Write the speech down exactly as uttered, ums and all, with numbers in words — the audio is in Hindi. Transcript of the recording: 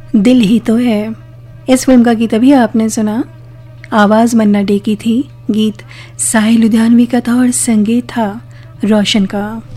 दिल ही तो है। इस फिल्म का गीत अभी आपने सुना, आवाज़ मन्ना डे की थी, गीत साहिल लुधियानवी का था और संगीत था रोशन का।